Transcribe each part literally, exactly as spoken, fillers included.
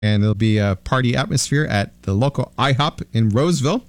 and there'll be a party atmosphere at the local IHOP in Roseville.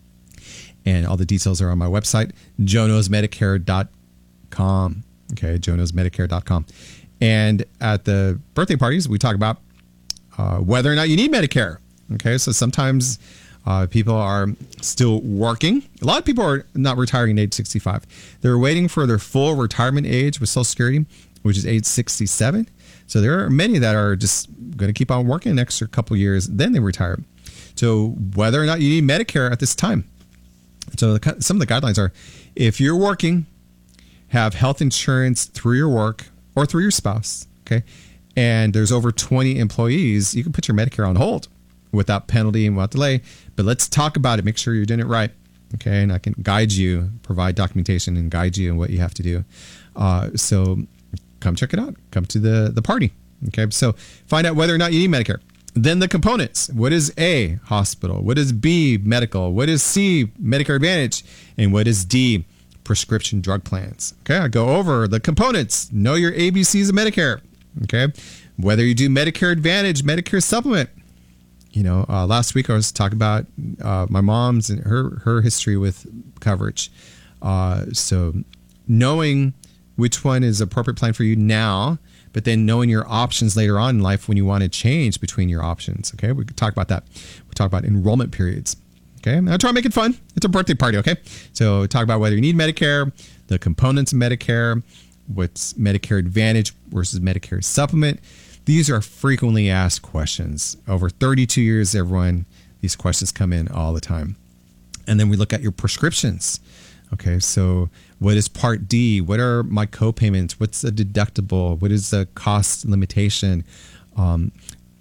And all the details are on my website, joe knows medicare dot com. Okay, joe knows medicare dot com. And at the birthday parties, we talk about uh, whether or not you need Medicare. Okay, so sometimes uh, people are still working. A lot of people are not retiring at age sixty-five. They're waiting for their full retirement age with Social Security, which is age sixty-seven. So there are many that are just going to keep on working an extra couple years, then they retire. So whether or not you need Medicare at this time. So the, some of the guidelines are, if you're working, have health insurance through your work or through your spouse, okay, and there's over twenty employees, you can put your Medicare on hold without penalty and without delay. But let's talk about it. Make sure you're doing it right, okay? And I can guide you, provide documentation and guide you in what you have to do. Uh, so come check it out. Come to the, the party, okay? So find out whether or not you need Medicare. Then the components. What is A, hospital? What is B, medical? What is C, Medicare Advantage? And what is D, prescription drug plans? Okay, I go over the components. Know your A B Cs of Medicare. Okay, whether you do Medicare Advantage, Medicare Supplement. You know, uh, last week I was talking about uh, my mom's and her her history with coverage. Uh, so knowing which one is appropriate plan for you now, but then knowing your options later on in life when you want to change between your options. Okay, we could talk about that. We talk about enrollment periods. Okay, I try to make it fun. It's a birthday party. Okay, so talk about whether you need Medicare, the components of Medicare, what's Medicare Advantage versus Medicare Supplement. These are frequently asked questions. Over thirty-two years, everyone, these questions come in all the time. And then we look at your prescriptions. Okay, so what is Part D? What are my co-payments? What's the deductible? What is the cost limitation? Um,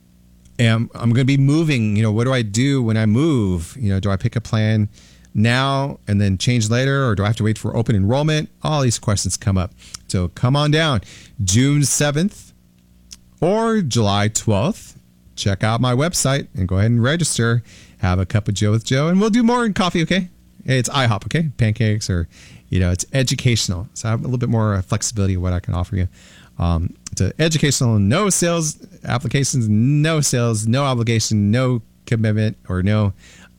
and I'm going to be moving. You know, what do I do when I move? You know, do I pick a plan now and then change later, or do I have to wait for open enrollment? All these questions come up. So come on down, June seventh or July twelfth. Check out my website and go ahead and register. Have a cup of Joe with Joe, and we'll do more in coffee. Okay. It's IHOP, okay? Pancakes, or, you know, it's educational. So I have a little bit more flexibility of what I can offer you. Um, it's an educational, no sales applications, no sales, no obligation, no commitment, or no,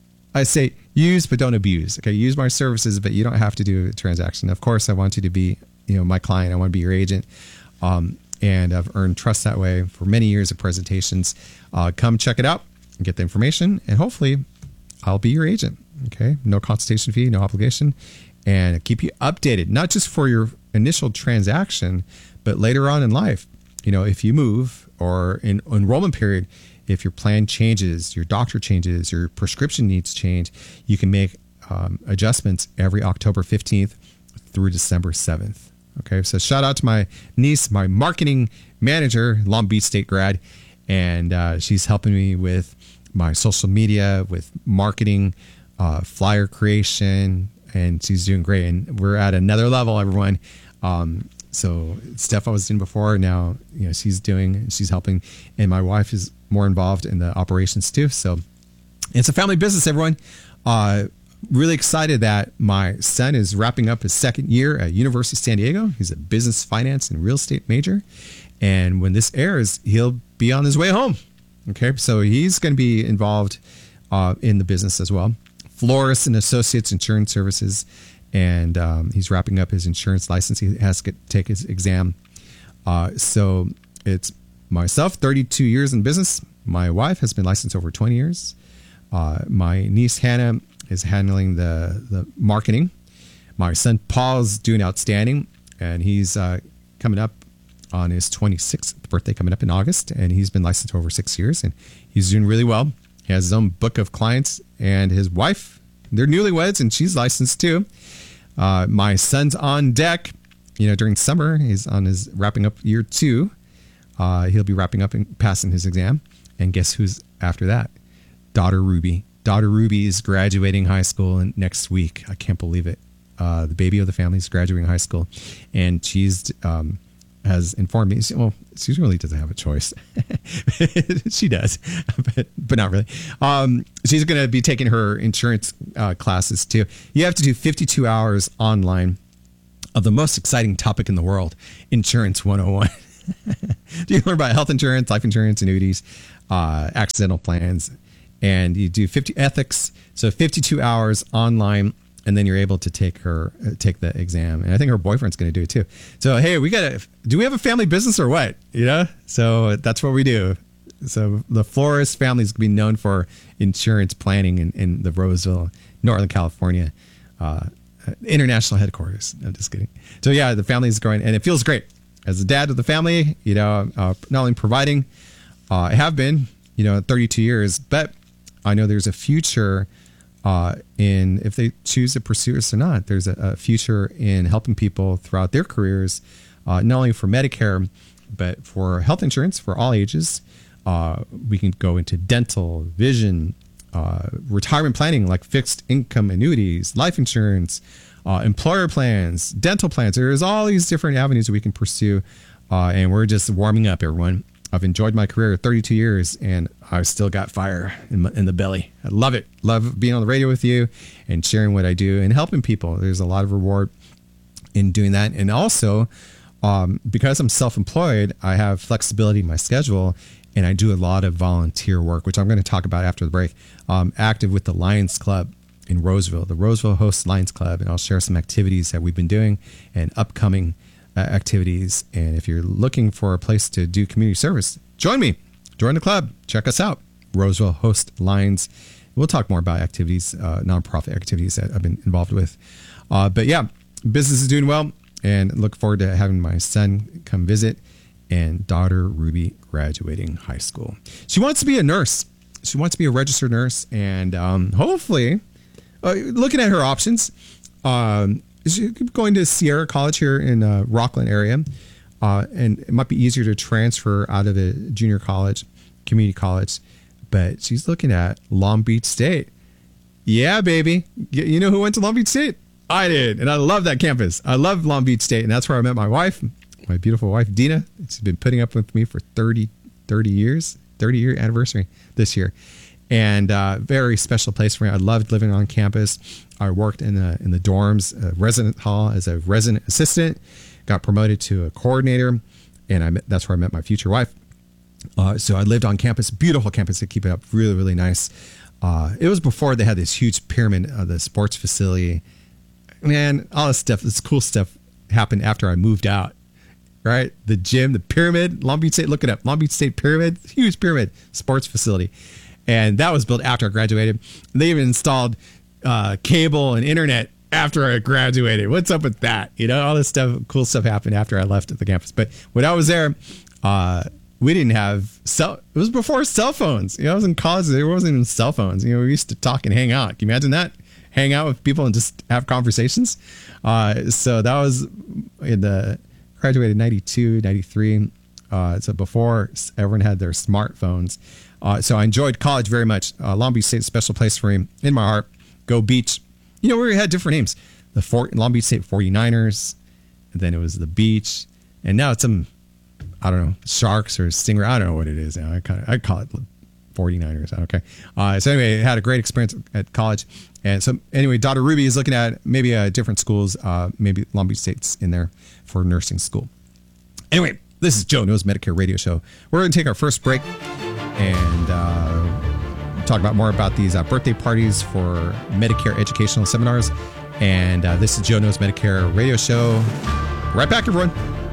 I say use, but don't abuse. Okay, use my services, but you don't have to do a transaction. Of course, I want you to be, you know, my client. I want to be your agent. Um, and I've earned trust that way for many years of presentations. Uh, come check it out and get the information, and hopefully I'll be your agent. Okay, no consultation fee, no obligation, and keep you updated, not just for your initial transaction, but later on in life. You know, if you move or in enrollment period, if your plan changes, your doctor changes, your prescription needs change, you can make um, adjustments every October fifteenth through December seventh. Okay, so shout out to my niece, my marketing manager, Long Beach State grad, and uh, she's helping me with my social media, with marketing, Uh, flyer creation, and she's doing great. And we're at another level, everyone. Um, so Steph, I was in before. Now, you know, she's doing, she's helping, and my wife is more involved in the operations too. So it's a family business, everyone. Uh, really excited that my son is wrapping up his second year at University of San Diego. He's a business, finance, and real estate major. And when this airs, he'll be on his way home. Okay, so he's going to be involved uh, in the business as well. Flores and Associates Insurance Services, and um, he's wrapping up his insurance license. He has to get, take his exam. Uh, so it's myself, thirty-two years in business. My wife has been licensed over twenty years. Uh, my niece Hannah is handling the the marketing. My son Paul's doing outstanding, and he's uh, coming up on his twenty-sixth birthday, coming up in August, and he's been licensed for over six years, and he's doing really well. He has his own book of clients, and his wife, they're newlyweds, and she's licensed too. Uh, my son's on deck. You know, during summer, he's on his wrapping up year two. Uh, he'll be wrapping up and passing his exam. And guess who's after that? Daughter Ruby. Daughter Ruby is graduating high school in, next week. I can't believe it. Uh, the baby of the family is graduating high school, and she's um, has informed me. Well, she really doesn't have a choice. She does, but, but not really. Um, she's going to be taking her insurance uh, classes too. You have to do fifty-two hours online of the most exciting topic in the world, Insurance one oh one. Do you learn about health insurance, life insurance, annuities, uh, accidental plans, and you do fifty ethics, so fifty-two hours online, and then you're able to take her uh, take the exam. And I think her boyfriend's going to do it too. So hey, we got to. Do we have a family business or what? You know, so that's what we do. So the Flores family is going to be known for insurance planning in, in the Roseville, Northern California, uh, international headquarters. I'm just kidding. So yeah, the family is growing, and it feels great. As a dad of the family, you know, uh, not only providing, uh, I have been, you know, thirty-two years, but I know there's a future uh, in, if they choose to pursue this or not, there's a, a future in helping people throughout their careers, uh, not only for Medicare, but for health insurance for all ages. Uh, we can go into dental, vision, uh, retirement planning, like fixed income annuities, life insurance, uh, employer plans, dental plans. There's all these different avenues that we can pursue. Uh, and we're just warming up, everyone. I've enjoyed my career thirty-two years, and I've still got fire in, my, in the belly. I love it. Love being on the radio with you and sharing what I do and helping people. There's a lot of reward in doing that. And also, um, because I'm self-employed, I have flexibility in my schedule. And I do a lot of volunteer work, which I'm going to talk about after the break. I'm active with the Lions Club in Roseville. The Roseville hosts Lions Club, and I'll share some activities that we've been doing and upcoming uh, activities. And if you're looking for a place to do community service, join me. Join the club. Check us out. Roseville hosts Lions. We'll talk more about activities, uh, nonprofit activities that I've been involved with. Uh, but yeah, business is doing well, and look forward to having my son come visit. And daughter Ruby graduating high school. She wants to be a nurse. She wants to be a registered nurse, and um, hopefully, uh, looking at her options, um, she's going to Sierra College here in uh, Rockland area, uh, and it might be easier to transfer out of a junior college, community college, but she's looking at Long Beach State. Yeah, baby. You know who went to Long Beach State? I did, and I love that campus. I love Long Beach State, and that's where I met my wife. My beautiful wife, Dina. She's been putting up with me for thirty, thirty years, thirty year anniversary this year. And uh, very special place for me. I loved living on campus. I worked in the, in the dorms, uh, resident hall as a resident assistant, got promoted to a coordinator. And I met, that's where I met my future wife. Uh, so I lived on campus, beautiful campus to keep it up. Really, really nice. Uh, it was before they had this huge pyramid of the sports facility. Man, all this stuff, this cool stuff happened after I moved out. Right? The gym, the pyramid, Long Beach State, look it up. Long Beach State Pyramid, huge pyramid sports facility. And that was built after I graduated. They even installed uh, cable and internet after I graduated. What's up with that? You know, all this stuff, cool stuff happened after I left the campus. But when I was there, uh, we didn't have cell. It was before cell phones. You know, I was in college. There wasn't even cell phones. You know, we used to talk and hang out. Can you imagine that? Hang out with people and just have conversations. Uh, so that was in the... Graduated ninety-two, ninety-three. Uh, so before everyone had their smartphones. Uh, so I enjoyed college very much. Uh, Long Beach State, special place for me in my heart. Go Beach. You know, we had different names. The Fort, Long Beach State forty-niners. And then it was the Beach. And now it's some, I don't know, Sharks or Stingray. I don't know what it is now. I, kind of, I call it forty-niners. Okay. Uh, so anyway, I had a great experience at college. And so anyway, daughter Ruby is looking at maybe uh, different schools, uh, maybe Long Beach State's in there for nursing school. Anyway, this is Joe Knows Medicare Radio Show. We're going to take our first break and uh, talk about more about these uh, birthday parties for Medicare educational seminars. And uh, this is Joe Knows Medicare Radio Show. Right back, everyone.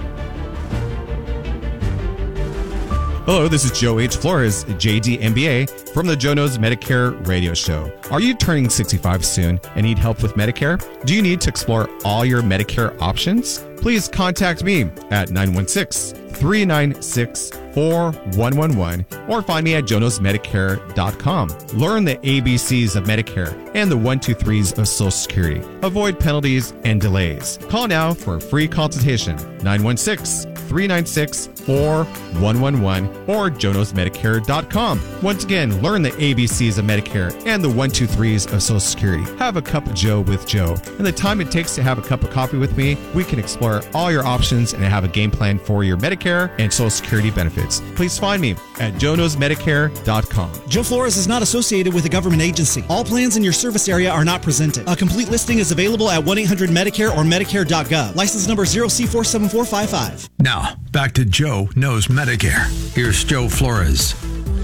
Hello, this is Joe H. Flores, J D M B A, from the Joe Knows Medicare Radio Show. Are you turning sixty-five soon and need help with Medicare? Do you need to explore all your Medicare options? Please contact me at nine one six, three nine six, four one one one or find me at joe knows medicare dot com. Learn the A B Cs of Medicare and the one two threes of Social Security. Avoid penalties and delays. Call now for a free consultation. nine one six, three nine six, four one one one or joe knows medicare dot com. Once again, learn the A B Cs of Medicare and the one two threes of Social Security. Have a cup of Joe with Joe. In the time it takes to have a cup of coffee with me, we can explore all your options and have a game plan for your Medicare and Social Security benefits. Please find me at joe knows medicare dot com. Joe Flores is not associated with a government agency. All plans in your service area are not presented. A complete listing is available at one eight hundred medicare or medicare dot gov. License number zero C four seven four five five. Now, back to Joe Knows Medicare. Here's Joe Flores.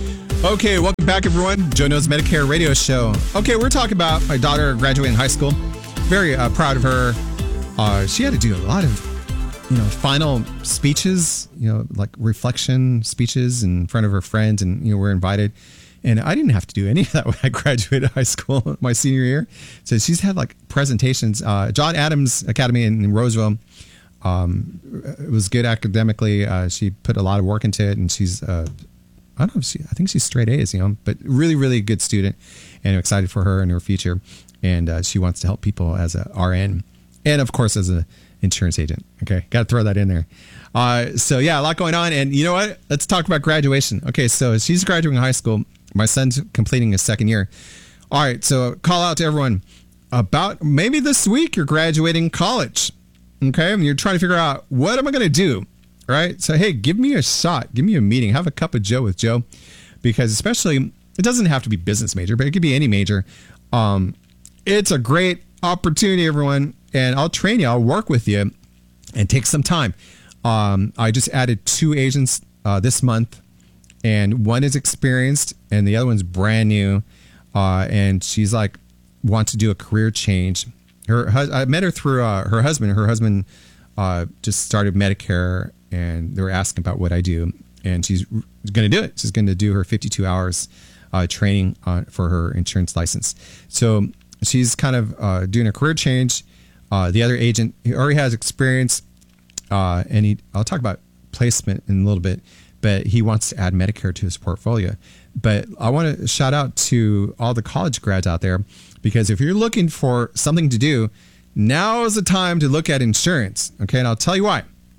Okay, welcome back, everyone. Joe Knows Medicare radio show. Okay, we're talking about my daughter graduating high school. Very uh, proud of her. Uh, she had to do a lot of, you know, final speeches, you know, like reflection speeches in front of her friends, and you know, we're invited. And I didn't have to do any of that when I graduated high school my senior year. So she's had like presentations. Uh, John Adams Academy in, in Roseville. Um, it was good academically. Uh, she put a lot of work into it, and she's. Uh, I don't know. She, I think she's straight A's, you know, but really, really good student, and I'm excited for her and her future. And uh, she wants to help people as a R N, and of course as a insurance agent. Okay, got to throw that in there. Uh, so yeah, a lot going on. And you know what? Let's talk about graduation. Okay, so she's graduating high school. My son's completing his second year. All right, so call out to everyone about maybe this week you're graduating college. Okay, and you're trying to figure out what am I going to do. Right. So, hey, give me a shot. Give me a meeting. Have a cup of Joe with Joe, because especially it doesn't have to be business major, but it could be any major. Um, it's a great opportunity, everyone. And I'll train you. I'll work with you and take some time. Um, I just added two agents uh, this month, and one is experienced and the other one's brand new. Uh, and she's like, wants to do a career change. Her, I met her through uh, her husband. Her husband uh, just started Medicare. And they were asking about what I do, and she's going to do it. She's going to do her fifty-two hours uh, training uh, for her insurance license. So she's kind of uh, doing a career change. Uh, the other agent, he already has experience, uh, and he, I'll talk about placement in a little bit, but he wants to add Medicare to his portfolio. But I want to shout out to all the college grads out there, because if you're looking for something to do, now is the time to look at insurance. Okay, and I'll tell you why.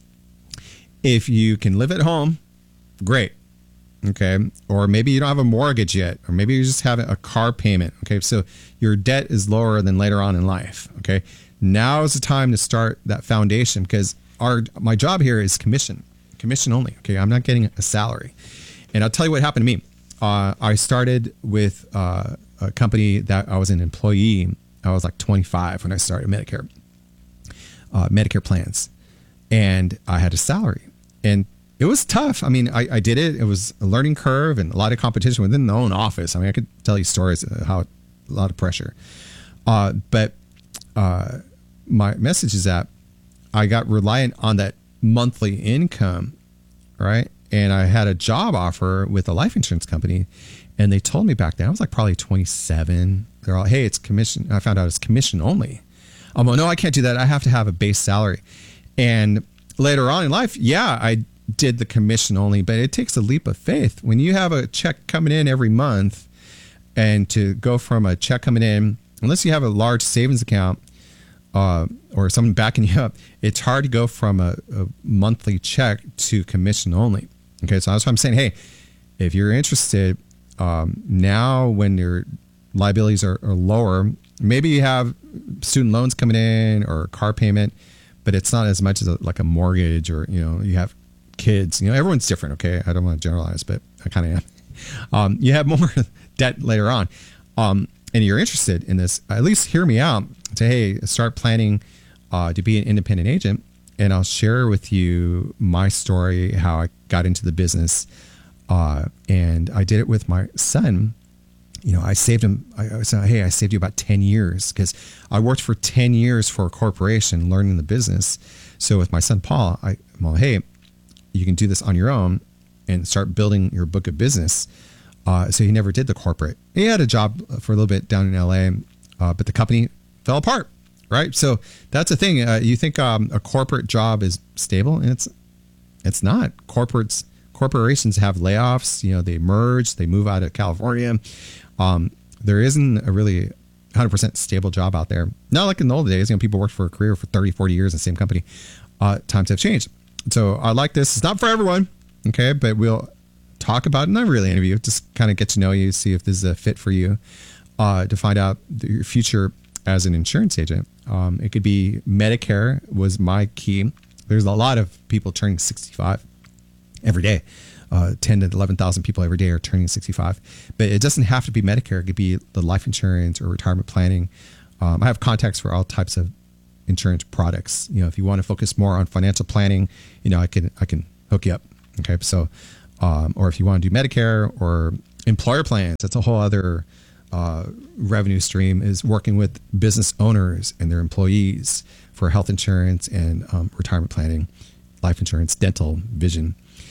If you can live at home, great. Okay. Or maybe you don't have a mortgage yet, or maybe you just have a car payment. Okay. So your debt is lower than later on in life. Okay. Now is the time to start that foundation, because our, my job here is commission, commission only. Okay. I'm not getting a salary. And I'll tell you what happened to me. Uh, I started with uh, a company that I was an employee. I was like twenty-five when I started Medicare, uh, Medicare plans. And I had a salary, and it was tough. I mean, I, I did it. It was a learning curve and a lot of competition within the own office. I mean, I could tell you stories of how a lot of pressure. Uh, but uh, my message is that I got reliant on that monthly income, right? And I had a job offer with a life insurance company, and they told me back then, I was like probably twenty-seven. They're all, hey, it's commission. I found out it's commission only. I'm like, no, I can't do that. I have to have a base salary. And later on in life, yeah, I did the commission only, but it takes a leap of faith. When you have a check coming in every month, and to go from a check coming in, unless you have a large savings account uh, or someone backing you up, it's hard to go from a, a monthly check to commission only. Okay, so that's why I'm saying, hey, if you're interested, um, now when your liabilities are, are lower, maybe you have student loans coming in or a car payment, but it's not as much as a, like a mortgage, or, you know, you have kids, you know, everyone's different. Okay. I don't want to generalize, but I kind of am. Um, you have more debt later on. Um, and you're interested in this, at least hear me out. Say, hey, start planning uh, to be an independent agent. And I'll share with you my story, how I got into the business. Uh, and I did it with my son. You know, I saved him. I, I said, hey, I saved you about ten years, because I worked for ten years for a corporation learning the business. So with my son, Paul, I, well, hey, you can do this on your own and start building your book of business. Uh, so he never did the corporate. He had a job for a little bit down in L A, uh, but the company fell apart, right? So that's the thing. Uh, you think um, a corporate job is stable, and it's it's not. Corporates corporations have layoffs. You know, they merge, they move out of California. Um, there isn't a really one hundred percent stable job out there. Not like in the old days, you know, people worked for a career for thirty, forty years in the same company. Uh, times have changed. So I like this. It's not for everyone. Okay. But we'll talk about it. Not really interview, just kind of get to know you, see if this is a fit for you, uh, to find out your future as an insurance agent. Um, it could be Medicare was my key. There's a lot of people turning sixty-five every day. Uh, ten to eleven thousand people every day are turning sixty-five, but it doesn't have to be Medicare. It could be the life insurance or retirement planning. Um, I have contacts for all types of insurance products. You know, if you want to focus more on financial planning, you know, I can I can hook you up. Okay, so um, or if you want to do Medicare or employer plans. That's a whole other uh, revenue stream, is working with business owners and their employees for health insurance and um, retirement planning, life insurance, dental, vision.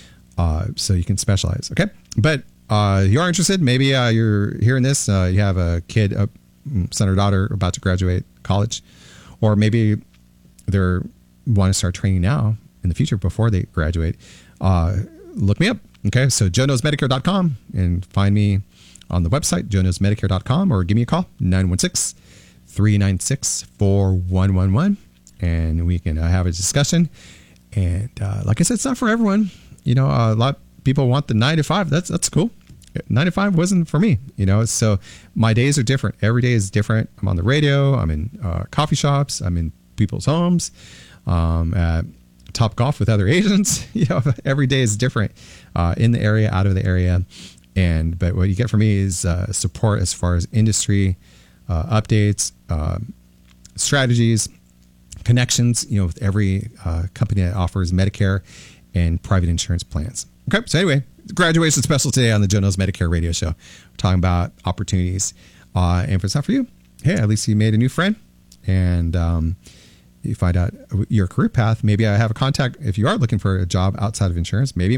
Uh, so you can specialize. Okay. But uh, you are interested. Maybe uh, you're hearing this. Uh, you have a kid, a son or daughter about to graduate college, or maybe they're want to start training now in the future before they graduate. Uh, look me up. Okay. So joe knows medicare dot com and find me on the website, joe knows medicare dot com, or give me a call, nine one six, three nine six, four one one one. And we can uh, have a discussion. And uh, like I said, it's not for everyone. You know, a lot of people want the nine to five. That's that's cool. Nine to five wasn't for me. You know, so my days are different. Every day is different. I'm on the radio. I'm in uh, coffee shops. I'm in people's homes. Um, at Top Golf with other agents. You know, every day is different. Uh, in the area, out of the area, and but what you get from me is uh, support as far as industry uh, updates, uh, strategies, connections, you know, with every uh, company that offers Medicare and private insurance plans. Okay, so anyway, graduation special today on the Joe Knows Medicare radio show. We're talking about opportunities. Uh, and if it's not for you, hey, at least you made a new friend, and um, you find out your career path. Maybe I have a contact. If you are looking for a job outside of insurance, maybe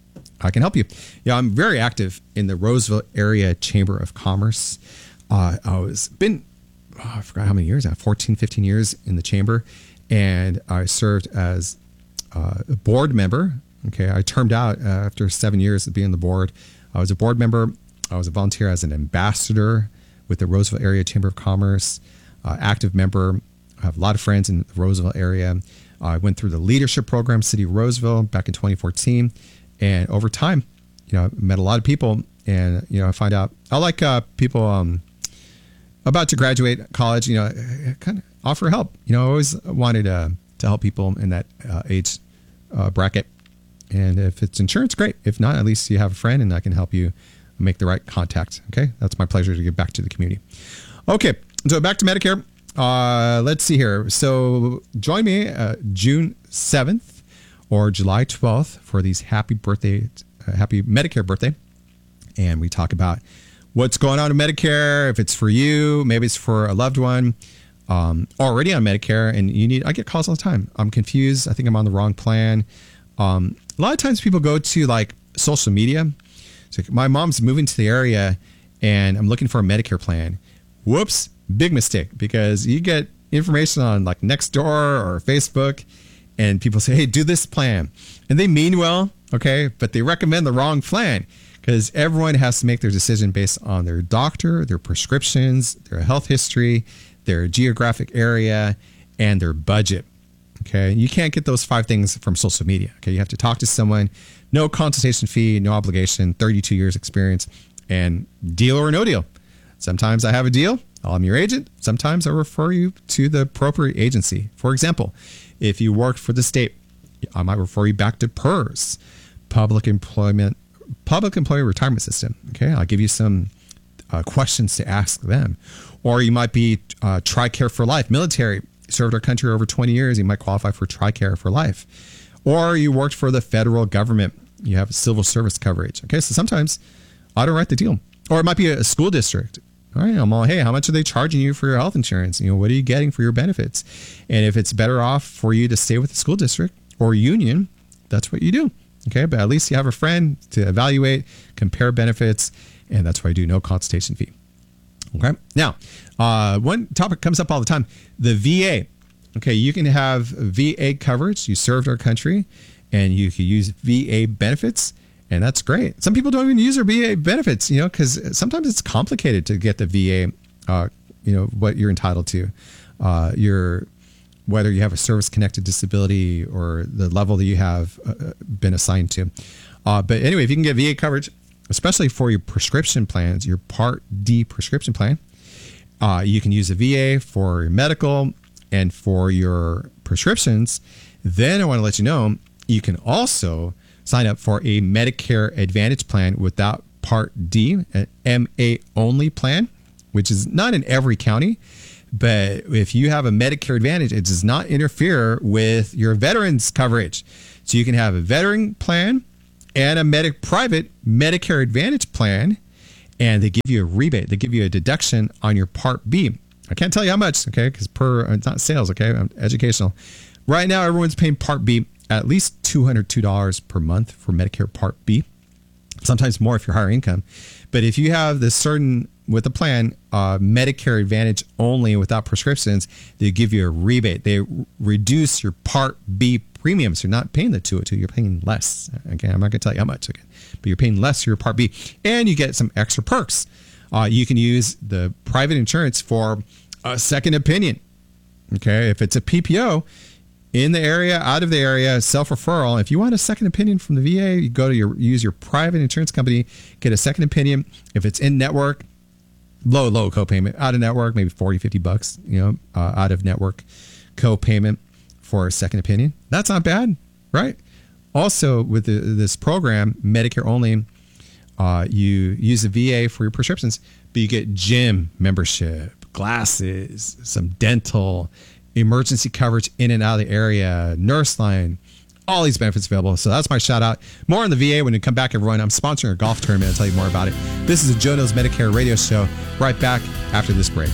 I can help you. Yeah, I'm very active in the Roseville Area Chamber of Commerce. Uh, I was been Oh, I forgot how many years now, fourteen, fifteen years in the chamber. And I served as uh, a board member. Okay. I termed out uh, after seven years of being on the board. I was a board member. I was a volunteer as an ambassador with the Roseville Area Chamber of Commerce, uh, active member. I have a lot of friends in the Roseville area. Uh, I went through the leadership program, City of Roseville, back in twenty fourteen. And over time, you know, I met a lot of people, and, you know, I find out I like uh, people, um, about to graduate college, you know, kind of offer help. You know, I always wanted uh, to help people in that uh, age uh, bracket. And if it's insurance, great. If not, at least you have a friend and I can help you make the right contact. Okay. That's my pleasure to give back to the community. Okay. So back to Medicare. Uh, let's see here. So join me uh, June seventh or July twelfth for these happy birthday, uh, happy Medicare birthday. And we talk about what's going on in Medicare, if it's for you, maybe it's for a loved one um, already on Medicare, and you need, I get calls all the time. I'm confused. I think I'm on the wrong plan. Um, a lot of times people go to like social media. So my mom's moving to the area and I'm looking for a Medicare plan. Whoops, big mistake, because you get information on like Nextdoor or Facebook and people say, hey, do this plan. And they mean well, okay, but they recommend the wrong plan. Because everyone has to make their decision based on their doctor, their prescriptions, their health history, their geographic area, and their budget. Okay. You can't get those five things from social media. Okay. You have to talk to someone, no consultation fee, no obligation, thirty-two years experience, and deal or no deal. Sometimes I have a deal. I'm your agent. Sometimes I refer you to the appropriate agency. For example, if you work for the state, I might refer you back to P E R S, Public Employment Public Employee Retirement System. Okay, I'll give you some uh, questions to ask them. Or you might be uh, TRICARE for life, military, served our country over twenty years. You might qualify for TRICARE for life. Or you worked for the federal government. You have civil service coverage. Okay, so sometimes I don't write the deal. Or it might be a school district. All right, I'm all, hey, how much are they charging you for your health insurance? You know, what are you getting for your benefits? And if it's better off for you to stay with the school district or union, that's what you do. Okay, but at least you have a friend to evaluate, compare benefits, and that's why I do no consultation fee. Okay, now, uh, one topic comes up all the time, the V A. Okay, you can have V A coverage. You served our country, and you can use V A benefits, and that's great. Some people don't even use their V A benefits, you know, because sometimes it's complicated to get the V A, uh, you know, what you're entitled to. Uh, your whether you have a service-connected disability or the level that you have uh, been assigned to. Uh, but anyway, if you can get V A coverage, especially for your prescription plans, your Part D prescription plan, uh, you can use a V A for your medical and for your prescriptions. Then I want to let you know, you can also sign up for a Medicare Advantage plan without Part D, an M A only plan, which is not in every county. But if you have a Medicare Advantage, it does not interfere with your veterans coverage. So you can have a veteran plan and a Medi- private Medicare Advantage plan, and they give you a rebate. They give you a deduction on your Part B. I can't tell you how much, okay, because per it's not sales, okay, I'm educational. Right now, everyone's paying Part B at least two hundred two dollars per month for Medicare Part B. Sometimes more if you're higher income. But if you have this certain, with the plan, uh, Medicare Advantage only without prescriptions, they give you a rebate. They r- reduce your Part B premiums. You're not paying the two oh two, you're paying less. Okay, I'm not going to tell you how much, again, but you're paying less for your Part B. And you get some extra perks. Uh, you can use the private insurance for a second opinion. Okay, if it's a P P O, in the area, out of the area, self-referral. If you want a second opinion from the V A, you go to your use your private insurance company, get a second opinion. If it's in network, low, low copayment. Out of network, maybe forty, fifty bucks, you know, uh, out of network copayment for a second opinion. That's not bad, right? Also, with the, this program, Medicare only, uh, you use the V A for your prescriptions, but you get gym membership, glasses, some dental, emergency coverage in and out of the area, nurse line, all these benefits available. So that's my shout out. More on the V A when we come back, everyone. I'm sponsoring a golf tournament. I'll tell you more about it. This is the Joe Knows Medicare radio show. Right back after this break.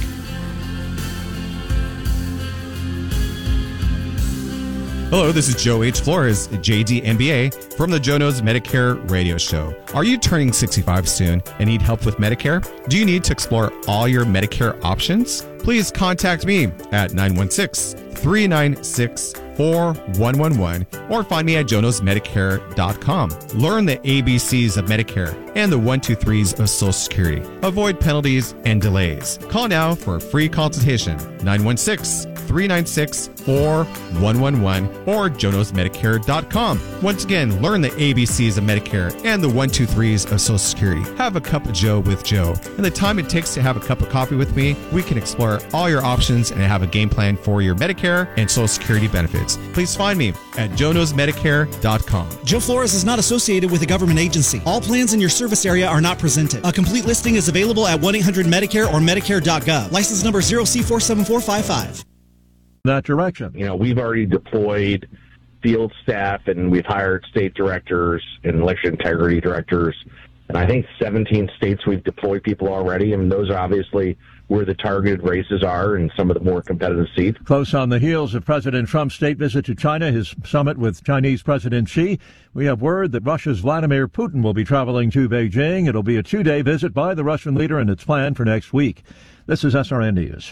Hello, this is Joe H. Flores, J D M B A, from the Joe Knows Medicare radio show. Are you turning sixty-five soon and need help with Medicare? Do you need to explore all your Medicare options? Please contact me at nine one six, three nine six, four one one one or find me at joe knows medicare dot com. Learn the A B Cs of Medicare and the one two threes of Social Security. Avoid penalties and delays. Call now for a free consultation, nine one six, three nine six, four one one one or joe knows medicare dot com. Once again, learn the A B Cs of Medicare and the one two threes of Social Security. Have a cup of Joe with Joe. In the time it takes to have a cup of coffee with me, we can explore all your options and have a game plan for your Medicare and Social Security benefits. Please find me at joe knows medicare dot com. Joe Flores is not associated with a government agency. All plans in your service area are not presented. A complete listing is available at one eight hundred Medicare or medicare dot gov. License number zero C four seven four five five. That direction. You know, we've already deployed field staff and we've hired state directors and election integrity directors. And I think seventeen states we've deployed people already. And those are obviously where the targeted races are and some of the more competitive seats. Close on the heels of President Trump's state visit to China, his summit with Chinese President Xi, we have word that Russia's Vladimir Putin will be traveling to Beijing. It'll be a two-day visit by the Russian leader, and it's planned for next week. This is S R N News.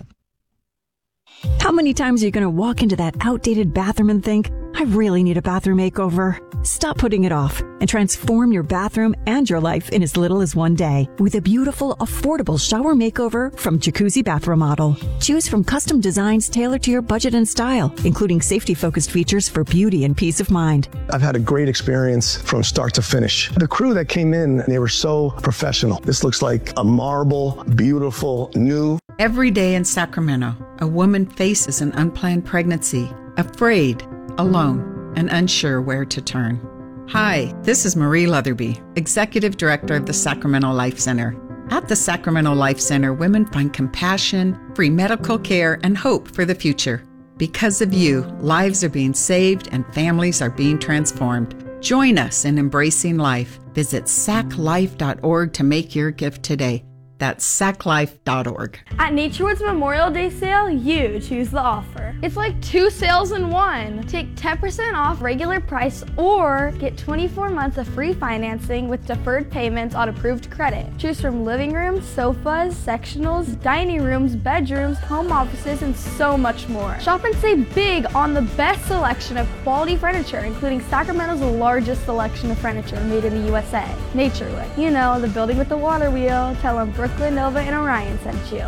How many times are you going to walk into that outdated bathroom and think, I really need a bathroom makeover? Stop putting it off and transform your bathroom and your life in as little as one day with a beautiful, affordable shower makeover from Jacuzzi Bath Remodel. Choose from custom designs tailored to your budget and style, including safety-focused features for beauty and peace of mind. I've had a great experience from start to finish. The crew that came in, they were so professional. This looks like a marble, beautiful, new. Every day in Sacramento, a woman faces an unplanned pregnancy, afraid, alone, and unsure where to turn. Hi, this is Marie Leatherby, Executive Director of the Sacramento Life Center. At the Sacramento Life Center, women find compassion, free medical care, and hope for the future. Because of you, lives are being saved and families are being transformed. Join us in embracing life. Visit sac life dot org to make your gift today. That's sac life dot org. At Naturewoods Memorial Day sale, you choose the offer. It's like two sales in one. Take ten percent off regular price or get twenty-four months of free financing with deferred payments on approved credit. Choose from living rooms, sofas, sectionals, dining rooms, bedrooms, home offices, and so much more. Shop and save big on the best selection of quality furniture, including Sacramento's largest selection of furniture made in the U S A. Naturewood. You know, the building with the water wheel. Tell them Brooklyn Nova and Orion sent you.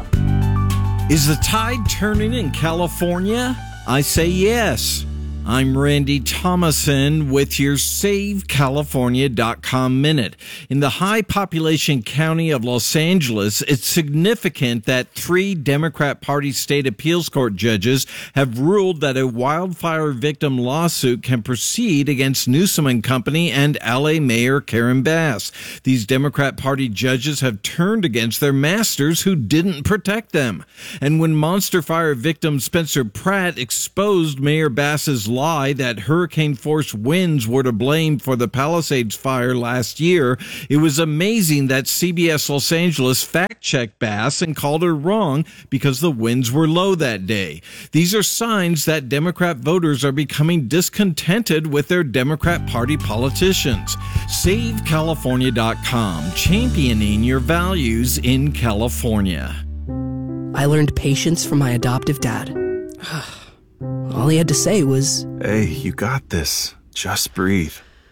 Is the tide turning in California? I say yes. I'm Randy Thomason with your save california dot com minute. In the high population county of Los Angeles, it's significant that three Democrat Party state appeals court judges have ruled that a wildfire victim lawsuit can proceed against Newsom and Company and L A Mayor Karen Bass. These Democrat Party judges have turned against their masters who didn't protect them. And when monster fire victim Spencer Pratt exposed Mayor Bass's lie that hurricane-force winds were to blame for the Palisades fire last year, it was amazing that C B S Los Angeles fact-checked Bass and called her wrong because the winds were low that day. These are signs that Democrat voters are becoming discontented with their Democrat Party politicians. Save California dot com, championing your values in California. I learned patience from my adoptive dad. All he had to say was, "Hey, you got this. Just breathe."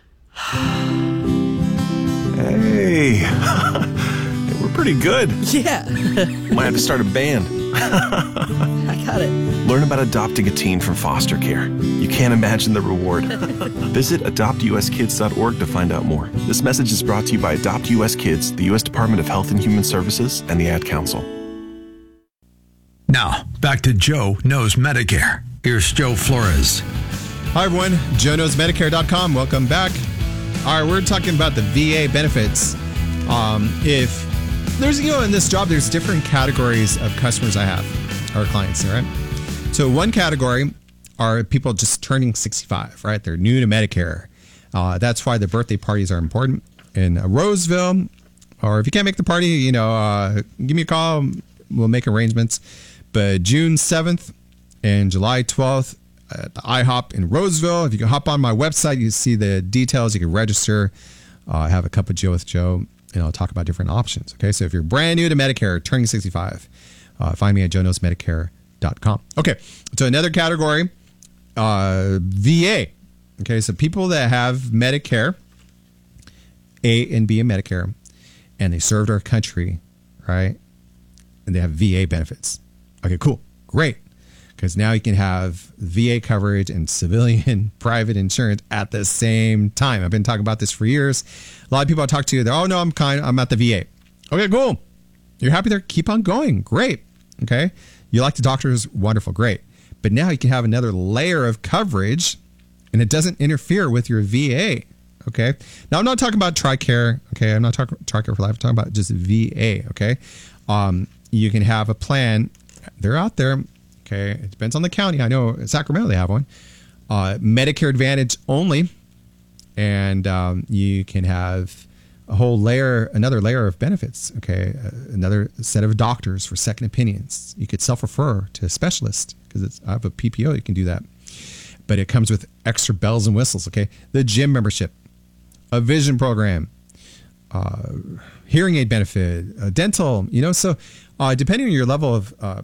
Hey, we're pretty good. Yeah. Might have to start a band. I got it. Learn about adopting a teen from foster care. You can't imagine the reward. Visit adopt u s kids dot org to find out more. This message is brought to you by Adopt U S Kids, the U S Department of Health and Human Services, and the Ad Council. Now, back to Joe Knows Medicare. Here's Joe Flores. Hi, everyone. Joe Knows Medicare dot com. Welcome back. All right, we're talking about the V A benefits. Um, if there's, you know, in this job, there's different categories of customers I have, or clients, all right? So one category are people just turning sixty-five, right? They're new to Medicare. Uh, that's why the birthday parties are important. In uh, Roseville, or if you can't make the party, you know, uh, give me a call. We'll make arrangements. But June seventh and July twelfth at the IHOP in Roseville. If you can hop on my website, you see the details. You can register. Uh, have a cup of Joe with Joe, and I'll talk about different options. Okay, so if you're brand new to Medicare, turning sixty-five, uh, find me at Joe Knows Medicare dot com. Okay, so another category, uh, V A. Okay, so people that have Medicare, A and B in Medicare, and they served our country, right? And they have V A benefits. Okay, cool. Great. Because now you can have V A coverage and civilian private insurance at the same time. I've been talking about this for years. A lot of people I talk to, they're, oh, no, I'm kind, I'm at the V A. Okay, cool. You're happy there? Keep on going. Great. Okay. You like the doctors? Wonderful. Great. But now you can have another layer of coverage and it doesn't interfere with your V A. Okay. Now, I'm not talking about TRICARE. Okay. I'm not talking TRICARE for life. I'm talking about just V A. Okay. Um, you can have a plan. They're out there. Okay. It depends on the county. I know in Sacramento they have one. Uh, Medicare Advantage only. And um, you can have a whole layer, another layer of benefits. Okay. Uh, another set of doctors for second opinions. You could self-refer to a specialist because I have a P P O. You can do that. But it comes with extra bells and whistles. Okay. The gym membership, a vision program, uh, hearing aid benefit, uh, dental, you know, so uh, depending on your level of uh,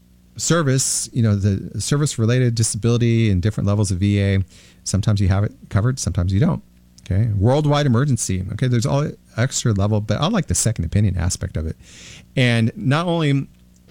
service, you know, the service-related disability and different levels of V A, sometimes you have it covered, sometimes you don't. Okay. Worldwide emergency. Okay. There's all extra level, but I like the second opinion aspect of it. And not only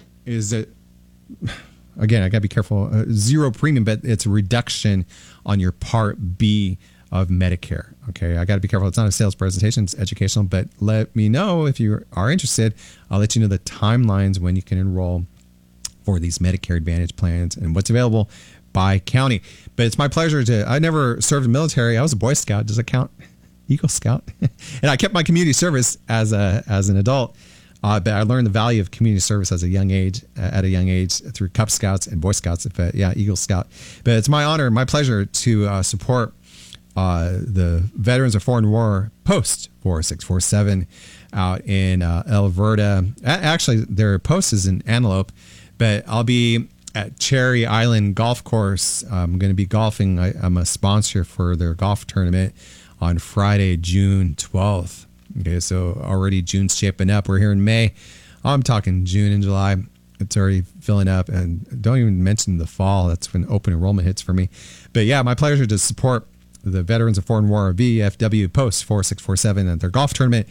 is it, again, I got to be careful, uh, zero premium, but it's a reduction on your Part B of Medicare. Okay. I got to be careful. It's not a sales presentation. It's educational, but let me know if you are interested. I'll let you know the timelines when you can enroll for these Medicare Advantage plans and what's available by county. But it's my pleasure to, I never served in the military. I was a Boy Scout. Does it count? Eagle Scout. And I kept my community service as a, as an adult. Uh, but I learned the value of community service as a young age, uh, at a young age through Cub Scouts and Boy Scouts. But yeah, Eagle Scout. But it's my honor, my pleasure to uh, support uh, the Veterans of Foreign War Post four six four seven out in uh, Alberta. Actually, their post is in Antelope, but I'll be at Cherry Island Golf Course. I'm going to be golfing. I, I'm a sponsor for their golf tournament on Friday, June twelfth. Okay, so already June's shaping up. We're here in May. I'm talking June and July. It's already filling up. And don't even mention the fall. That's when open enrollment hits for me. But yeah, my pleasure to support the Veterans of Foreign War, V F W Post four six four seven, at their golf tournament,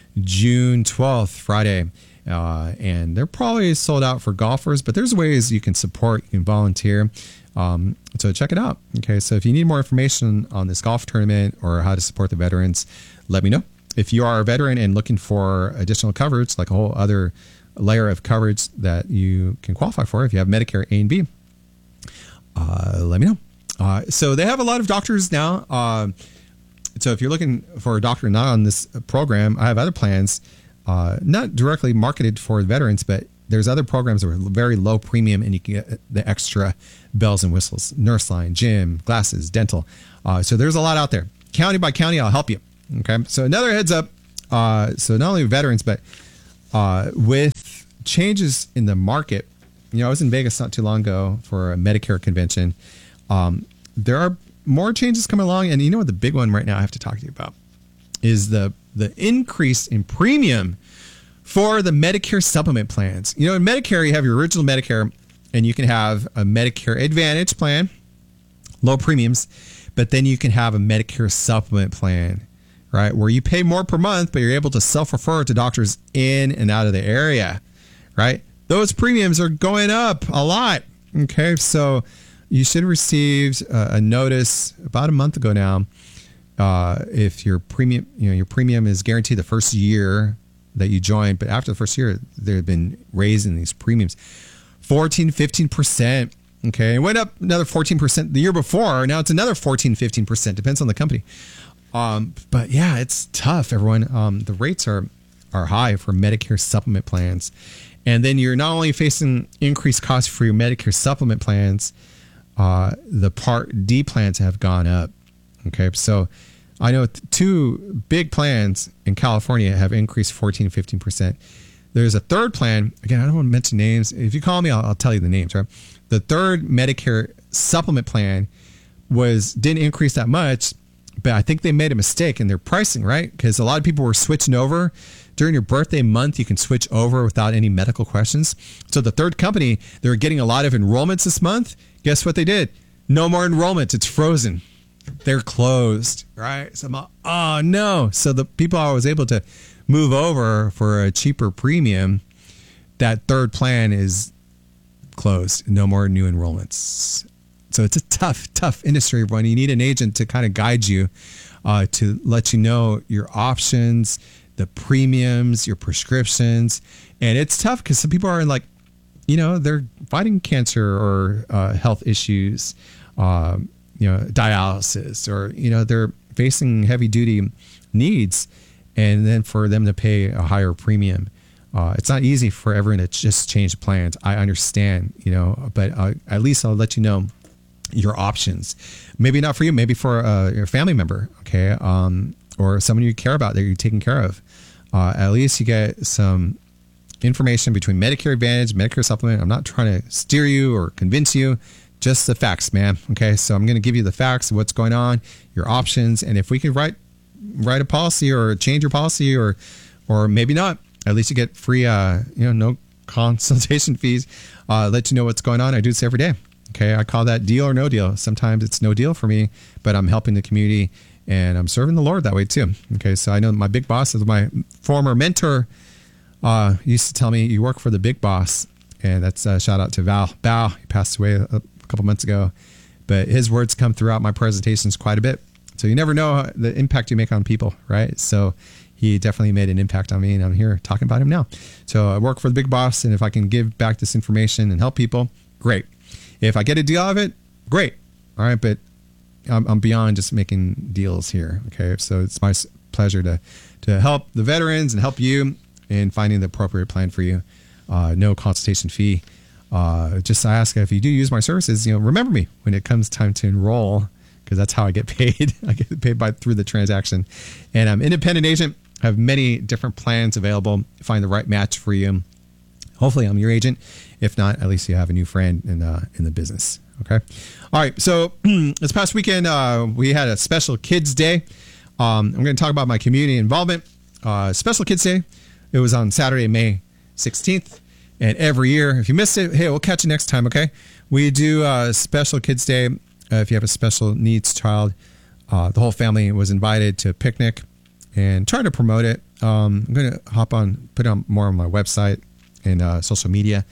June twelfth, Friday. Uh, and they're probably sold out for golfers, but there's ways you can support, you can volunteer. Um, so check it out. Okay, so if you need more information on this golf tournament or how to support the veterans, let me know. If you are a veteran and looking for additional coverage, like a whole other layer of coverage that you can qualify for, if you have Medicare A and B, uh, let me know. Uh, so they have a lot of doctors now. Uh, so if you're looking for a doctor not on this program, I have other plans, uh, not directly marketed for veterans, but there's other programs that are very low premium, and you can get the extra bells and whistles: nurse line, gym, glasses, dental. Uh, so there's a lot out there. County by county, I'll help you. Okay. So another heads up. Uh, so not only veterans, but uh, with changes in the market. You know, I was in Vegas not too long ago for a Medicare convention. Um, there are more changes coming along, and you know what the big one right now I have to talk to you about is the the increase in premium for the Medicare supplement plans. You know, in Medicare, you have your original Medicare, and you can have a Medicare Advantage plan, low premiums, but then you can have a Medicare supplement plan, right, where you pay more per month, but you're able to self-refer to doctors in and out of the area, right? Those premiums are going up a lot. Okay, so you should have received a, a notice about a month ago now. Uh, if your premium, you know, your premium is guaranteed the first year that you joined, but after the first year, they've been raising these premiums fourteen, fifteen percent. Okay, it went up another fourteen percent the year before. Now it's another fourteen, fifteen percent. Depends on the company. Um, but yeah, it's tough, everyone. Um, the rates are are high for Medicare supplement plans. And then you're not only facing increased costs for your Medicare supplement plans, uh, the Part D plans have gone up. Okay, so I know two big plans in California have increased fourteen, fifteen percent. There's a third plan. Again, I don't want to mention names. If you call me, I'll, I'll tell you the names, right? The third Medicare supplement plan was didn't increase that much, but I think they made a mistake in their pricing, right? Because a lot of people were switching over. During your birthday month, you can switch over without any medical questions. So the third company, they were getting a lot of enrollments this month. Guess what they did? No more enrollments. It's frozen. They're closed, right? So I'm like, oh, no. So the people I was able to move over for a cheaper premium, that third plan is closed. No more new enrollments. So it's a tough, tough industry, everyone. You need an agent to kind of guide you, uh, to let you know your options, the premiums, your prescriptions. And it's tough because some people are like, you know, they're fighting cancer or uh, health issues, um, you know, dialysis, or, you know, they're facing heavy duty needs. And then for them to pay a higher premium, uh, it's not easy for everyone to just change plans. I understand, you know, but uh, at least I'll let you know your options. Maybe not for you, maybe for uh, your family member, okay, um, or someone you care about that you're taking care of. Uh, at least you get some information between Medicare Advantage, Medicare Supplement. I'm not trying to steer you or convince you, just the facts, man. Okay, so I'm going to give you the facts of what's going on, your options, and if we could write write a policy or change your policy, or or maybe not, at least you get free, uh, you know, no consultation fees. Uh, let you know what's going on. I do this every day. Okay, I call that deal or no deal. Sometimes it's no deal for me, but I'm helping the community and I'm serving the Lord that way too. Okay, so I know my big boss is my former mentor. Uh, used to tell me, you work for the big boss, and that's a shout out to Val. Val, he passed away a, a couple months ago, but his words come throughout my presentations quite a bit. So you never know the impact you make on people, right? So he definitely made an impact on me, and I'm here talking about him now. So I work for the big boss, and if I can give back this information and help people, great. If I get a deal out of it, great. All right, but I'm, I'm beyond just making deals here. Okay, so it's my pleasure to to help the veterans and help you in finding the appropriate plan for you. Uh, no consultation fee. Uh, just I ask if you do use my services, you know, remember me when it comes time to enroll, because that's how I get paid. I get paid by through the transaction. And I'm independent agent. Have many different plans available. Find the right match for you. Hopefully, I'm your agent. If not, at least you have a new friend in uh, in the business. Okay. All right. So this past weekend, uh, we had a special Kids Day. Um, I'm going to talk about my community involvement. Uh, special Kids Day. It was on Saturday, May sixteenth. And every year, if you missed it, hey, we'll catch you next time. Okay. We do a special Kids Day. Uh, if you have a special needs child, uh, the whole family was invited to a picnic and try to promote it. Um, I'm going to hop on, put it on more on my website and uh, social media.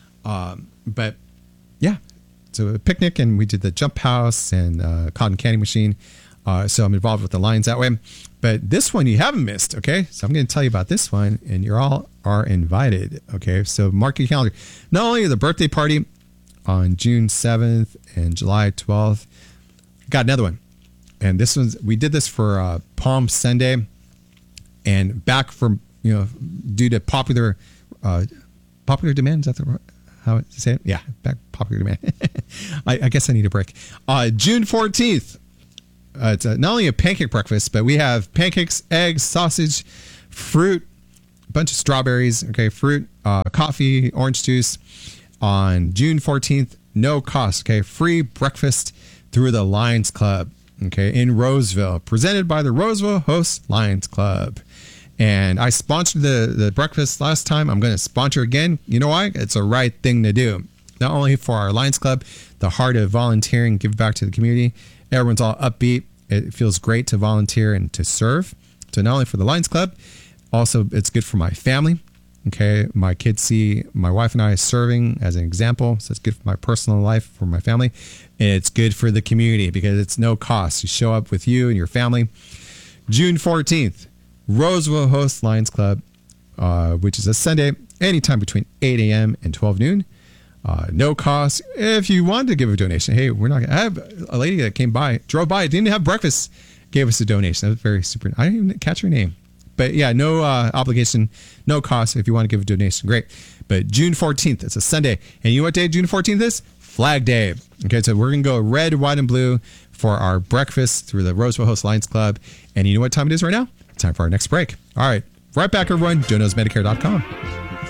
Um, but yeah, so a picnic, and we did the jump house and uh, cotton candy machine. Uh, so I'm involved with the Lions that way. But this one you haven't missed, okay? So I'm going to tell you about this one, and you're all are invited, okay? So mark your calendar. Not only the birthday party on June seventh and July twelfth, got another one. And this one's, we did this for uh, Palm Sunday, and back from, you know, due to popular uh, popular demand. Is that the how to say it? Yeah, back popular demand. I, I guess I need a break. Uh, June fourteenth. Uh, it's a, not only a pancake breakfast, but we have pancakes, eggs, sausage, fruit, a bunch of strawberries. Okay, fruit, uh, coffee, orange juice on June fourteenth. No cost. Okay, free breakfast through the Lions Club. Okay, in Roseville, presented by the Roseville Host Lions Club. And I sponsored the, the breakfast last time. I'm going to sponsor again. You know why? It's a right thing to do. Not only for our Lions Club, the heart of volunteering, give back to the community. Everyone's all upbeat. It feels great to volunteer and to serve. So not only for the Lions Club, also it's good for my family. Okay, my kids see my wife and I serving as an example. So it's good for my personal life, for my family. And it's good for the community because it's no cost. You show up with you and your family. June fourteenth, Roseville Host Lions Club, uh, which is a Sunday, anytime between eight a.m. and twelve noon. Uh, no cost. If you want to give a donation, hey, we're not going to have a lady that came by, drove by, didn't have breakfast, gave us a donation. That was very super. I didn't even catch her name. But yeah, no uh, obligation, no cost. If you want to give a donation, great. But June fourteenth, it's a Sunday. And you know what day June fourteenth is? Flag Day. Okay, so we're going to go red, white, and blue for our breakfast through the Roseville Host Lions Club. And you know what time it is right now? Time for our next break. All right, right back, everyone. Joe Knows Medicare dot com.